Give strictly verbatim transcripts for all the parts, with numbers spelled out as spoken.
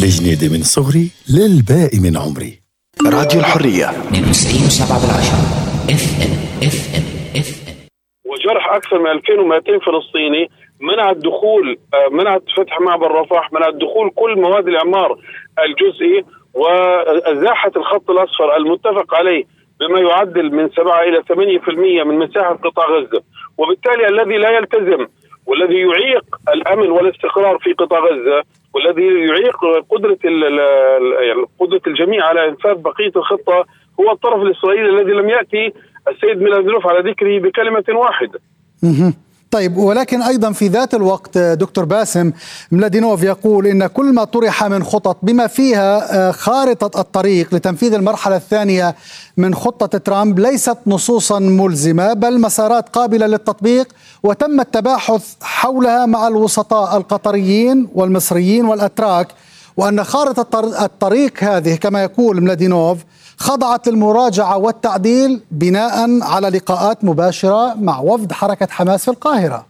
الحجنيدة من صغري للباقي من عمري. راديو الحرية تسعين وسبعة بالعشرة اف ام اف ام اف ام. وجرح أكثر من ألفين ومئتين فلسطيني، منع الدخول، منعت فتح معبر رفح، منعت دخول كل مواد الإعمار الجزئي، وأزاحت الخط الأصفر المتفق عليه بما يعدل من سبعة إلى ثمانية بالمئة من مساحة قطاع غزة. وبالتالي الذي لا يلتزم والذي يعيق الأمن والاستقرار في قطاع غزة والذي يعيق قدرة قدرة الجميع على إنفاذ بقية الخطة هو الطرف الإسرائيلي الذي لم يأتي السيد ميلادينوف على ذكره بكلمة واحدة. طيب، ولكن أيضا في ذات الوقت دكتور باسم، ميلادينوف يقول إن كل ما طرح من خطط بما فيها خارطة الطريق لتنفيذ المرحلة الثانية من خطة ترامب ليست نصوصا ملزمة بل مسارات قابلة للتطبيق، وتم التباحث حولها مع الوسطاء القطريين والمصريين والأتراك، وأن خارطة الطريق هذه كما يقول ميلادينوف خضعت للمراجعة والتعديل بناء على لقاءات مباشرة مع وفد حركة حماس في القاهرة.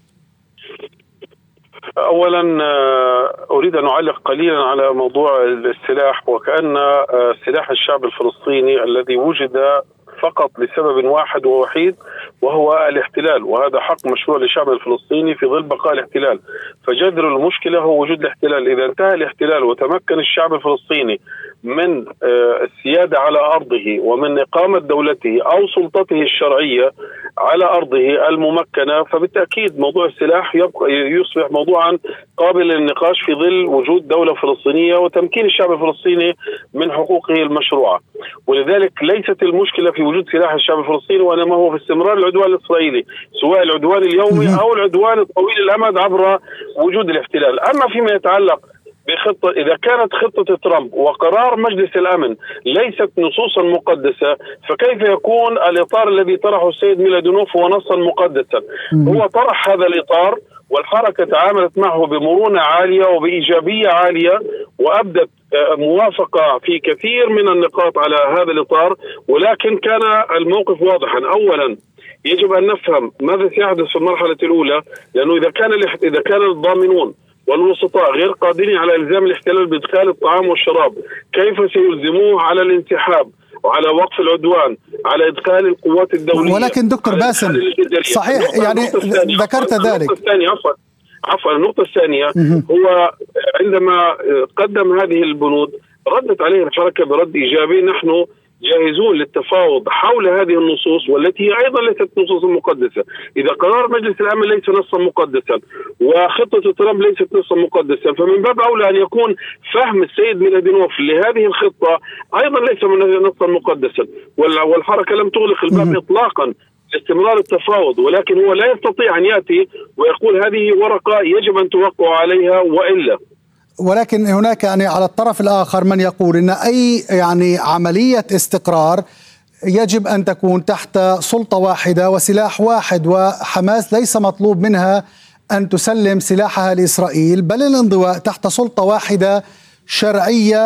أولا أريد أن أعلق قليلا على موضوع السلاح، وكأن سلاح الشعب الفلسطيني الذي وجد فقط لسبب واحد ووحيد وهو الاحتلال، وهذا حق مشروع للشعب الفلسطيني في ظل بقاء الاحتلال. فجذر المشكلة هو وجود الاحتلال. إذا انتهى الاحتلال وتمكن الشعب الفلسطيني من السيادة على أرضه ومن إقامة دولته أو سلطته الشرعية على أرضه الممكنة، فبالتأكيد موضوع السلاح يبقى يصبح موضوعا قابل للنقاش في ظل وجود دولة فلسطينية وتمكين الشعب الفلسطيني من حقوقه المشروعة. ولذلك ليست المشكلة في وجود سلاح الشعب الفلسطيني، وإنما هو في استمرار العدوان الإسرائيلي، سواء العدوان اليومي أو العدوان الطويل الأمد عبر وجود الاحتلال. أما فيما يتعلق بخطة، إذا كانت خطة ترامب وقرار مجلس الأمن ليست نصوصا مقدسة، فكيف يكون الإطار الذي طرحه السيد ميلادينوف هو نصا مقدسا؟ هو طرح هذا الإطار والحركة تعاملت معه بمرونة عالية وبإيجابية عالية، وأبدت موافقة في كثير من النقاط على هذا الإطار، ولكن كان الموقف واضحا. أولا يجب أن نفهم ماذا سيحدث في المرحلة الأولى، لأنه إذا كان إذا كان الضامنون والوسطاء غير قادرين على إلزام الاحتلال بإدخال الطعام والشراب، كيف سيلزموه على الانسحاب وعلى وقف العدوان، على إدخال القوات الدولية؟ ولكن دكتور باسم صحيح يعني ذكرت ذلك. النقطة الثانية عفوا عفوا النقطة الثانية هو عندما قدم هذه البنود ردت عليه الحركة برد إيجابي. نحن جاهزون للتفاوض حول هذه النصوص والتي هي أيضا ليست نصوصا مقدسة. إذا قرار مجلس الأمن ليس نصا مقدسا وخطة ترامب ليست نصا مقدسا، فمن باب أولى أن يكون فهم السيد ميلادينوف لهذه الخطة أيضا ليس نصا مقدسا. والحركة لم تغلق الباب إطلاقا استمرار التفاوض، ولكن هو لا يستطيع أن يأتي ويقول هذه ورقة يجب أن توقعوا عليها وإلا. ولكن هناك يعني على الطرف الآخر من يقول إن أي يعني عملية استقرار يجب أن تكون تحت سلطة واحدة وسلاح واحد، وحماس ليس مطلوب منها أن تسلم سلاحها لإسرائيل بل الانضواء تحت سلطة واحدة شرعية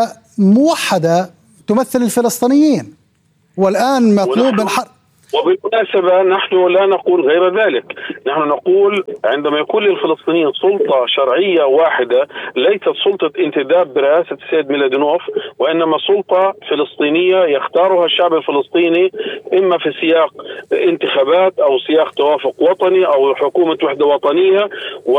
موحدة تمثل الفلسطينيين. والآن مطلوب من حرب. وبالمناسبة نحن لا نقول غير ذلك، نحن نقول عندما يكون للفلسطينيين سلطة شرعية واحدة ليست سلطة انتداب برئاسة السيد ميلادينوف، وإنما سلطة فلسطينية يختارها الشعب الفلسطيني إما في سياق انتخابات أو سياق توافق وطني أو حكومة وحدة وطنية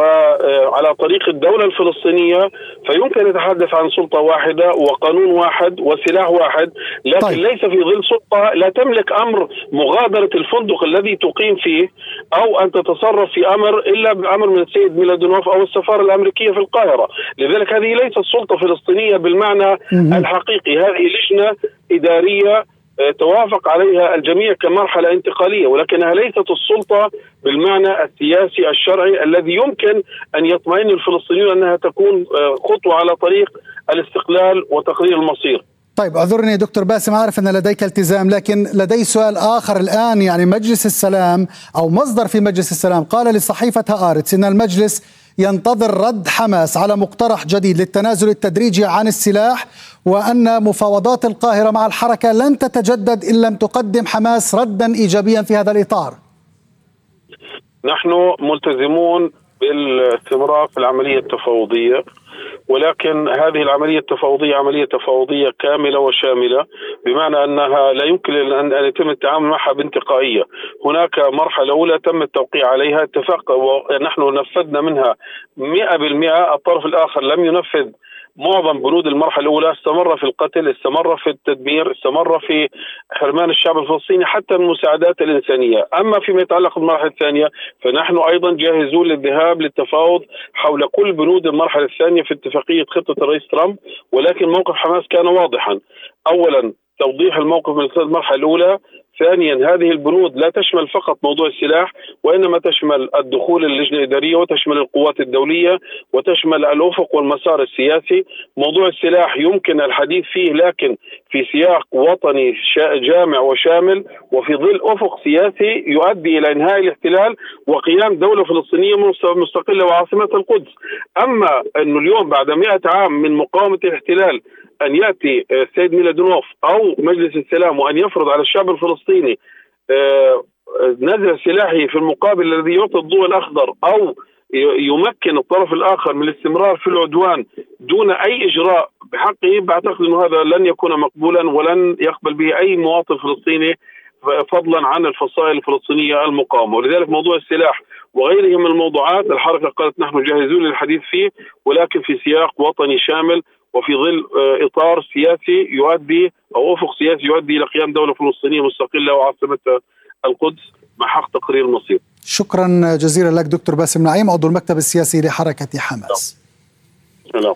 وعلى طريق الدولة الفلسطينية، فيمكن يتحدث عن سلطة واحدة وقانون واحد وسلاح واحد، لكن طيب. ليس في ظل سلطة لا تملك أمر مغادرة الفندق الذي تقيم فيه أو أن تتصرف في أمر إلا بأمر من السيد ميلادينوف أو السفارة الأمريكية في القاهرة. لذلك هذه ليست سلطة فلسطينية بالمعنى الحقيقي، هذه لجنة إدارية توافق عليها الجميع كمرحلة انتقالية، ولكنها ليست السلطة بالمعنى السياسي الشرعي الذي يمكن أن يطمئن الفلسطينيون أنها تكون خطوة على طريق الاستقلال وتقرير المصير. طيب اعذرني دكتور باسم، أعرف أن لديك التزام، لكن لدي سؤال آخر الآن. يعني مجلس السلام أو مصدر في مجلس السلام قال لصحيفة هآرتس إن المجلس ينتظر رد حماس على مقترح جديد للتنازل التدريجي عن السلاح، وأن مفاوضات القاهرة مع الحركة لن تتجدد إن لم تقدم حماس ردا إيجابيا في هذا الإطار. نحن ملتزمون بالاستمرار في العملية التفاوضية، ولكن هذه العملية التفاوضية عملية تفاوضية كاملة وشاملة، بمعنى أنها لا يمكن أن يتم التعامل معها بانتقائية. هناك مرحلة أولى تم التوقيع عليها، اتفاق ونحن نفذنا منها مئة بالمئة. الطرف الآخر لم ينفذ معظم بنود المرحلة الأولى، استمر في القتل، استمر في التدمير، استمر في حرمان الشعب الفلسطيني حتى المساعدات الإنسانية. أما فيما يتعلق بالمرحلة الثانية فنحن أيضا جاهزون للذهاب للتفاوض حول كل بنود المرحلة الثانية في اتفاقية خطة الرئيس ترامب، ولكن موقف حماس كان واضحا. أولا توضيح الموقف من المرحلة الأولى، ثانيا هذه البنود لا تشمل فقط موضوع السلاح، وإنما تشمل الدخول للجنة الإدارية وتشمل القوات الدولية وتشمل الأفق والمسار السياسي. موضوع السلاح يمكن الحديث فيه لكن في سياق وطني جامع وشامل، وفي ظل أفق سياسي يؤدي إلى إنهاء الاحتلال وقيام دولة فلسطينية مستقلة وعاصمة القدس. أما أنه اليوم بعد مئة عام من مقاومة الاحتلال أن يأتي السيد ميلادونوف أو مجلس السلام وأن يفرض على الشعب الفلسطيني نزع سلاحه في المقابل الذي يعطي الضوء الأخضر، أو يمكن الطرف الآخر من الاستمرار في العدوان دون أي إجراء بحقه، بعتقد أنه هذا لن يكون مقبولا ولن يقبل به أي مواطن فلسطيني فضلا عن الفصائل الفلسطينية المقاومة. ولذلك موضوع السلاح وغيره من الموضوعات الحركة قالت نحن جاهزون للحديث فيه، ولكن في سياق وطني شامل وفي ظل إطار سياسي يؤدي أو أفق سياسي يؤدي إلى قيام دولة فلسطينية مستقلة وعاصمة القدس مع حق تقرير المصير. شكرا جزيلا لك دكتور باسم نعيم، عضو المكتب السياسي لحركة حماس. لا.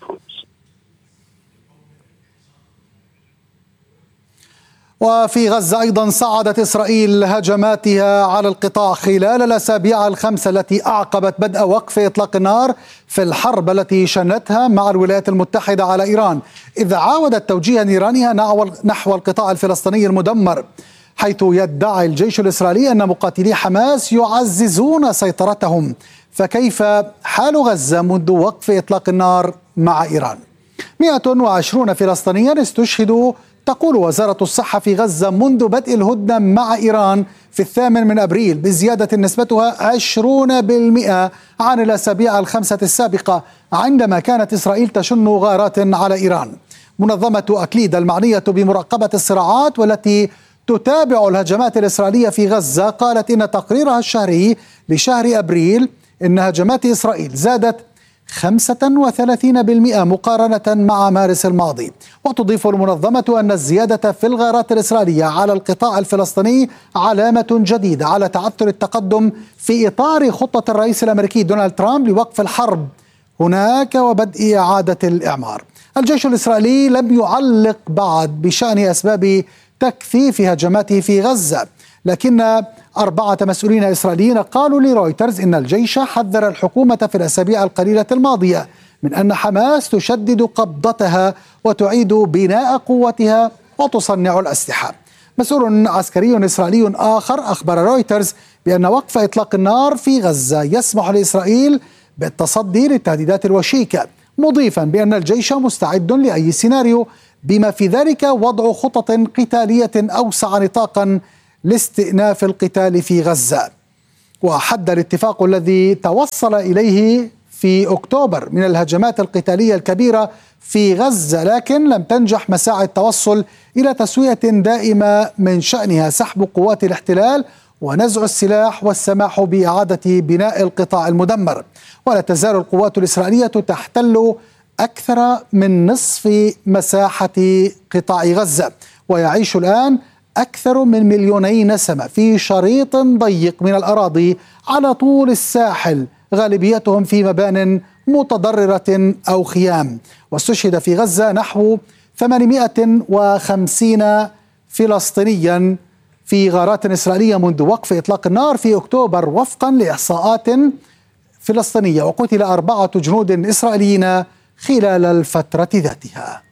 وفي غزة أيضا صعدت إسرائيل هجماتها على القطاع خلال الأسابيع الخمسة التي أعقبت بدء وقف إطلاق النار في الحرب التي شنتها مع الولايات المتحدة على إيران، إذ عاودت توجيه نيرانها نحو القطاع الفلسطيني المدمر، حيث يدعي الجيش الإسرائيلي أن مقاتلي حماس يعززون سيطرتهم. فكيف حال غزة منذ وقف إطلاق النار مع إيران؟ مئة وعشرين فلسطينيا استشهدوا تقول وزارة الصحة في غزة منذ بدء الهدنة مع إيران في الثامن من أبريل، بزيادة نسبتها عشرون بالمئة عن الأسابيع الخمسة السابقة عندما كانت إسرائيل تشن غارات على إيران. منظمة أكليد المعنية بمراقبة الصراعات والتي تتابع الهجمات الإسرائيلية في غزة قالت إن تقريرها الشهري لشهر أبريل إن هجمات إسرائيل زادت خمسة وثلاثين بالمئة مقارنة مع مارس الماضي. وتضيف المنظمة أن الزيادة في الغارات الإسرائيلية على القطاع الفلسطيني علامة جديدة على تعثر التقدم في إطار خطة الرئيس الأمريكي دونالد ترامب لوقف الحرب هناك وبدء إعادة الإعمار. الجيش الإسرائيلي لم يعلق بعد بشأن أسباب تكثيف هجماته في غزة، لكن أربعة مسؤولين إسرائيليين قالوا لرويترز إن الجيش حذر الحكومة في الأسابيع القليلة الماضية من أن حماس تشدد قبضتها وتعيد بناء قوتها وتصنع الأسلحة. مسؤول عسكري إسرائيلي آخر أخبر رويترز بأن وقف إطلاق النار في غزة يسمح لإسرائيل بالتصدي للتهديدات الوشيكة، مضيفا بأن الجيش مستعد لأي سيناريو بما في ذلك وضع خطط قتالية أوسع نطاقا لاستئناف القتال في غزة. وحد الاتفاق الذي توصل إليه في أكتوبر من الهجمات القتالية الكبيرة في غزة، لكن لم تنجح مساعي التوصل إلى تسوية دائمة من شأنها سحب قوات الاحتلال ونزع السلاح والسماح بإعادة بناء القطاع المدمر. ولا تزال القوات الإسرائيلية تحتل أكثر من نصف مساحة قطاع غزة، ويعيش الآن أكثر من مليوني نسمة في شريط ضيق من الأراضي على طول الساحل، غالبيتهم في مبان متضررة أو خيام. واستشهد في غزة نحو ثمانمئة وخمسين فلسطينيا في غارات إسرائيلية منذ وقف إطلاق النار في أكتوبر وفقا لإحصاءات فلسطينية، وقتل أربعة جنود إسرائيليين خلال الفترة ذاتها.